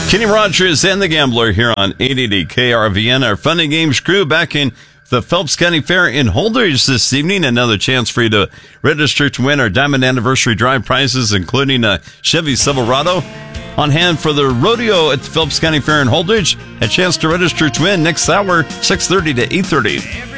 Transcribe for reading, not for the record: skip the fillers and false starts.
Kenny Rogers and the Gambler here on 880 KRVN. Our Fun and Games crew back in the Phelps County Fair in Holdrege this evening. Another chance for you to register to win our Diamond Anniversary Drive prizes, including a Chevy Silverado. On hand for the rodeo at the Phelps County Fair in Holdrege. A chance to register to win next hour, 6:30 to 8:30.